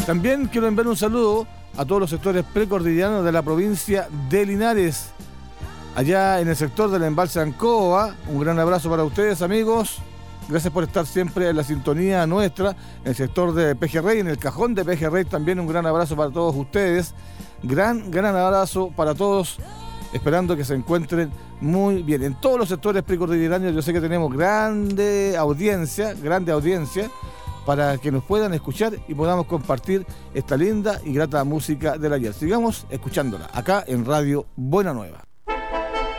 También quiero enviar un saludo a todos los sectores precordilleranos de la provincia de Linares, allá en el sector del embalse Ancoa. Un gran abrazo para ustedes, amigos. Gracias por estar siempre en la sintonía nuestra, en el sector de Pejerrey, en el cajón de Pejerrey también un gran abrazo para todos ustedes. Gran abrazo para todos, esperando que se encuentren muy bien. En todos los sectores precordilleranos yo sé que tenemos grande audiencia, para que nos puedan escuchar y podamos compartir esta linda y grata música del ayer. Sigamos escuchándola acá en Radio Buena Nueva.